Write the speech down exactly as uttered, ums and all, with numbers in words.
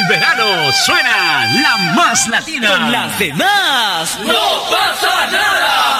verano suena la más latina. Con las demás no pasa nada.